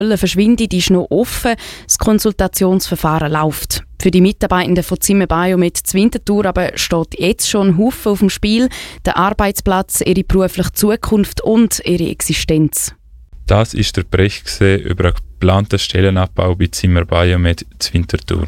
Stelle verschwindet, ist noch offen. Das Konsultationsverfahren läuft. Für die Mitarbeitenden von Zimmer Biomed zu Winterthur aber steht jetzt schon ein Haufen auf dem Spiel. Der Arbeitsplatz, ihre berufliche Zukunft und ihre Existenz. Das ist der Bericht über einen geplanten Stellenabbau bei Zimmer Biomed zu Winterthur.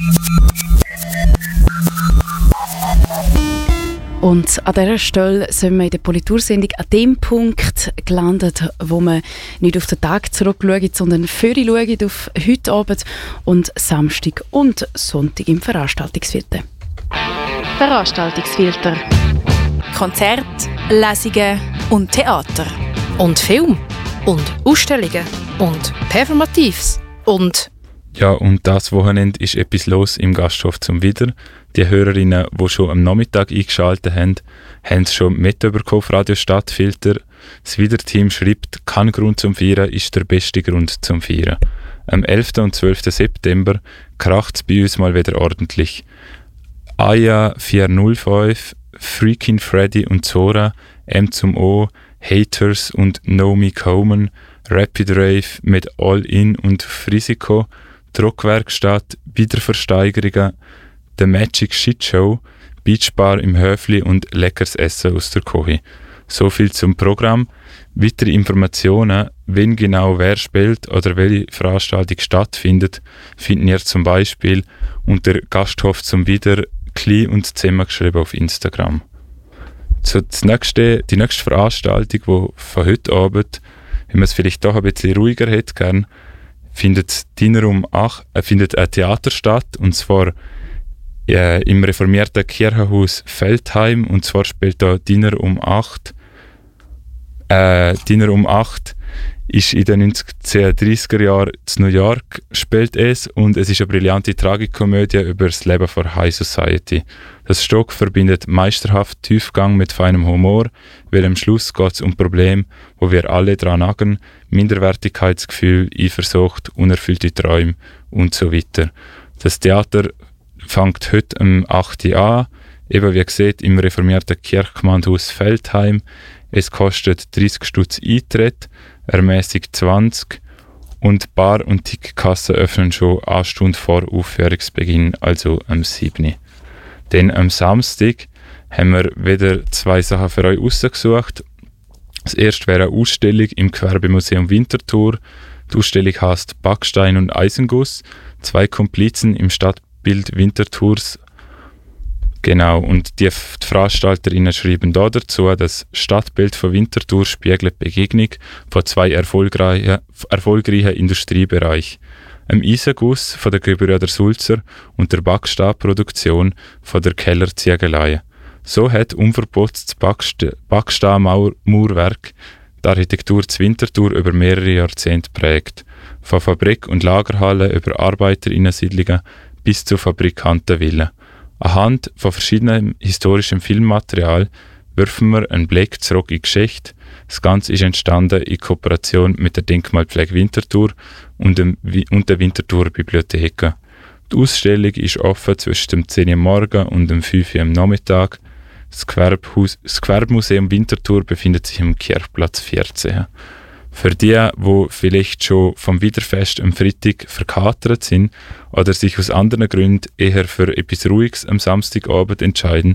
Und an dieser Stelle sind wir in der Politursendung an dem Punkt gelandet, wo man nicht auf den Tag zurückschaut, sondern vorher schaut auf heute Abend und Samstag und Sonntag im Veranstaltungsfilter. Veranstaltungsfilter. Konzert, Lesungen und Theater. Und Film. Und Ausstellungen. Und Performatives. Und... Ja, und das Wochenende ist etwas los im Gasthof zum Wider. Die Hörerinnen, die schon am Nachmittag eingeschaltet haben, haben es schon mitbekommen auf Radio Stadtfilter. Das Wider-Team schreibt, kein Grund zum Feiern ist der beste Grund zum Feiern. Am 11. und 12. September kracht es bei uns mal wieder ordentlich. Aya 405, Freakin' Freddy und Zora, M zum O, Haters und Naomi Coleman, Rapid Rave mit All In und Risiko, Druckwerkstatt, Wiederversteigerungen, The Magic Shit Show, Beachbar im Höfli und leckeres Essen aus der Küche. So viel zum Programm. Weitere Informationen, wenn genau wer spielt oder welche Veranstaltung stattfindet, finden ihr zum Beispiel unter Gasthof zum Wider, klein und zusammengeschrieben auf Instagram. Die nächste Veranstaltung, die von heute Abend, wenn man es vielleicht doch ein bisschen ruhiger hätte gern, findet ein Theater statt, und zwar im reformierten Kirchenhaus Feldheim, und zwar spielt da Dinner um 8. Dinner um 8 ist in den 1930er Jahren in New York spielt es, und es ist eine brillante Tragikomödie über das Leben von High Society. Das Stück verbindet meisterhaft Tiefgang mit feinem Humor, weil am Schluss geht es um Probleme, wo wir alle dran nagen, Minderwertigkeitsgefühl, Eifersucht, unerfüllte Träume und so weiter. Das Theater fängt heute um 8 Uhr an, eben wie gesagt im reformierten Kirchgemeindehaus Feldheim. Es kostet 30 Stutz Eintritt, ermäßigt 20, und Bar und Ticketkasse öffnen schon eine Stunde vor Aufführungsbeginn, also am 7. Dann am Samstag haben wir wieder 2 Sachen für euch rausgesucht. Das erste wäre eine Ausstellung im Gewerbemuseum Winterthur. Die Ausstellung heisst Backstein und Eisenguss, 2 Komplizen im Stadtbild Winterthurs. Genau, und die Veranstalterinnen schreiben da dazu, das Stadtbild von Winterthur spiegelt die Begegnung von 2 erfolgreichen Industriebereichen. Dem Eisenguss von der Gebrüder Sulzer und der Backsteinproduktion von der Keller-Ziegelei. So hat unverputztes Backsteinmauerwerk die Architektur zu Winterthur über mehrere Jahrzehnte prägt. Von Fabrik- und Lagerhallen über Arbeiterinnensiedlungen bis zu Fabrikantenvillen. Anhand von verschiedenem historischem Filmmaterial werfen wir einen Blick zurück in die Geschichte. Das Ganze ist entstanden in Kooperation mit der Denkmalpflege Winterthur und der Winterthurer Bibliothek. Die Ausstellung ist offen zwischen dem 10 Uhr morgen und dem 5 Uhr am Nachmittag. Das Gewerbemuseum Winterthur befindet sich am Kirchplatz 14. Für die vielleicht schon vom Widerfest am Freitag verkatert sind oder sich aus anderen Gründen eher für etwas Ruhiges am Samstagabend entscheiden,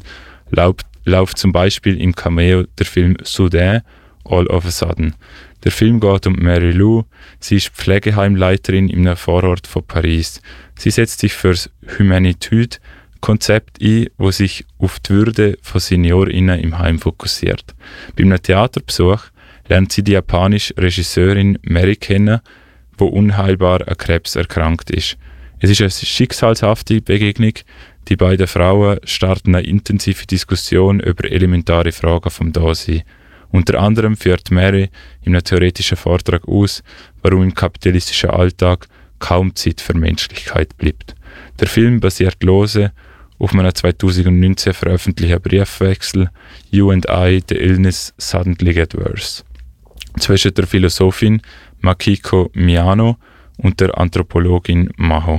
läuft zum Beispiel im Cameo der Film Soudain, All of a Sudden. Der Film geht um Mary Lou. Sie ist Pflegeheimleiterin in einem Vorort von Paris. Sie setzt sich für das Humanitude-Konzept ein, das sich auf die Würde von SeniorInnen im Heim fokussiert. Bei einem Theaterbesuch lernt sie die japanische Regisseurin Mary kennen, die unheilbar an Krebs erkrankt ist. Es ist eine schicksalshafte Begegnung. Die beiden Frauen starten eine intensive Diskussion über elementare Fragen vom Dasein. Unter anderem führt Mary in einem theoretischen Vortrag aus, warum im kapitalistischen Alltag kaum Zeit für Menschlichkeit bleibt. Der Film basiert lose auf einem 2019 veröffentlichten Briefwechsel You and I, the illness suddenly get worse zwischen der Philosophin Makiko Miyano und der Anthropologin Maho.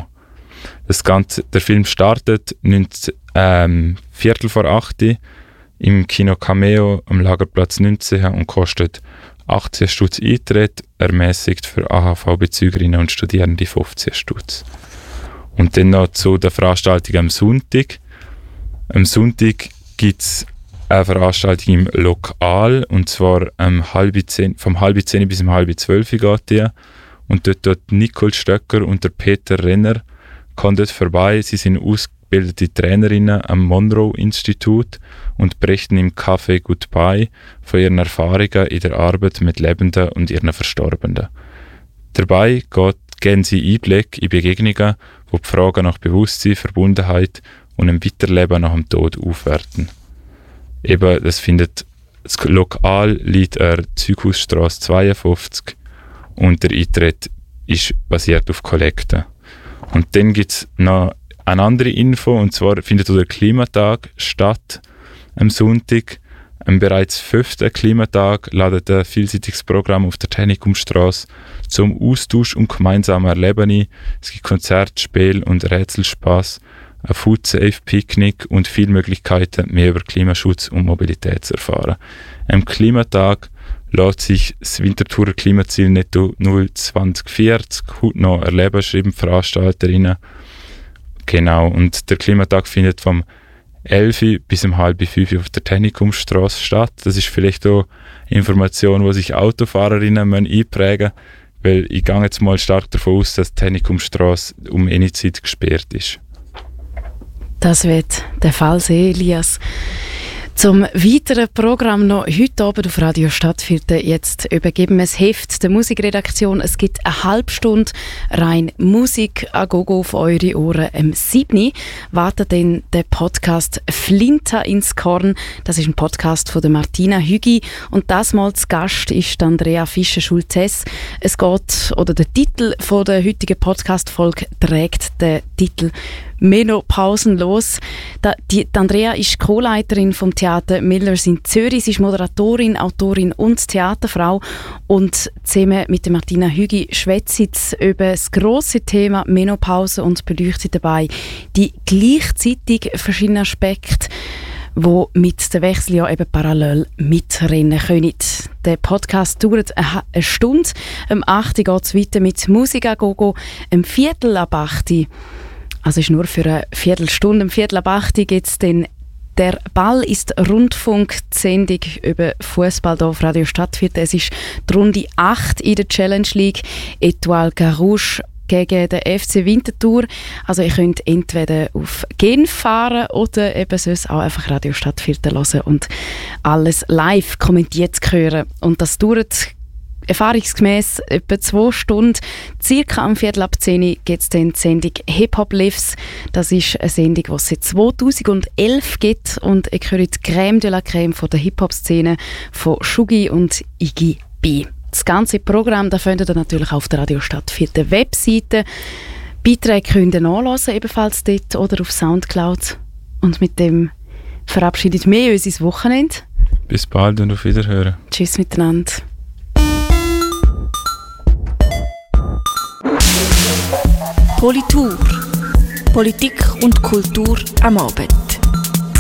Der Film startet 7:15 im Kino Cameo am Lagerplatz 19 und kostet 18 Stutz Eintritt, ermäßigt für AHV-Bezügerinnen und Studierende 15 Stutz. Und dann noch zu der Veranstaltung am Sonntag. Am Sonntag gibt es eine Veranstaltung im Lokal, und zwar vom 9:30 bis 11:30 geht die. Und dort Nicole Stöcker und der Peter Renner kommen dort vorbei. Sie sind ausgebildete Trainerinnen am Monroe-Institut und berichten im Café Goodbye von ihren Erfahrungen in der Arbeit mit Lebenden und ihren Verstorbenen. Dabei geben sie Einblick in Begegnungen, die die Fragen nach Bewusstsein, Verbundenheit und einem Weiterleben nach dem Tod aufwerten. Eben, das Lokal liegt an der Zeughausstrasse 52 und der Eintritt ist basiert auf Kollekten. Und dann gibt es noch eine andere Info, und zwar findet der Klimatag statt am Sonntag. Am bereits 5. Klimatag ladet ein vielseitiges Programm auf der Technikumstrasse zum Austausch und gemeinsamen Erleben ein. Es gibt Konzerte, Spiel und Rätselspaß, ein Food-Safe-Picknick und viele Möglichkeiten, mehr über Klimaschutz und Mobilität zu erfahren. Am Klimatag lässt sich das Winterthurer Klimaziel Netto 0 2040 heute noch erleben, schreiben die Veranstalterinnen. Genau, und der Klimatag findet vom 11 bis um 4:30 auf der Technikumstrasse statt. Das ist vielleicht auch Information, die sich Autofahrerinnen einprägen müssen, weil ich gehe jetzt mal stark davon aus, dass die Technikumstrasse um eine Zeit gesperrt ist. Das wird der Fall sein, Elias. Zum weiteren Programm noch heute Abend auf Radio Stadtviertel. Jetzt übergeben wir das Heft der Musikredaktion. Es gibt eine halbe Stunde rein Musik an Gogo auf eure Ohren. Am 7. wartet dann der Podcast «Flinta ins Korn». Das ist ein Podcast von der Martina Hügi. Und das Mal zu Gast ist Andrea Fischer-Schulzes. Es geht, oder der Titel von der heutigen Podcast-Folge trägt den Titel «Menopausenlos». Die Andrea ist Co-Leiterin vom Theater Millers in Zürich. Sie ist Moderatorin, Autorin und Theaterfrau. Und zusammen mit der Martina Hügi schwätzt jetzt über das grosse Thema Menopause und beleuchtet dabei die gleichzeitig verschiedenen Aspekte, die mit dem Wechseljahr eben parallel mitrennen können. Der Podcast dauert eine Stunde. Am 8. geht es weiter mit Musik an Gogo. Am 7:45, also ist nur für eine Viertelstunde, am 7:45 gibt es dann «Der Ball» ist Rundfunksendung über Fußball hier auf Radio Stadtviertel. Es ist die Runde 8 in der Challenge League. Etoile Carouge gegen den FC Winterthur. Also ihr könnt entweder auf Genf fahren oder eben sonst auch einfach Radio Stadtviertel hören und alles live kommentiert hören. Und das dauert erfahrungsgemäß etwa 2 Stunden. Circa am 9:15 gibt es dann die Sendung «Hip-Hop Lives». Das ist eine Sendung, die es seit 2011 gibt. Und ihr hört die Crème de la Crème von der Hip-Hop-Szene von Shugi und Iggy B. Das ganze Programm findet ihr natürlich auf der Radio Stadtviertel Webseite. Beiträge könnt ihr nachlesen, ebenfalls dort oder auf Soundcloud. Und mit dem verabschiedet wir uns ins Wochenende. Bis bald und auf Wiederhören. Tschüss miteinander. Politur. Politik und Kultur am Abend.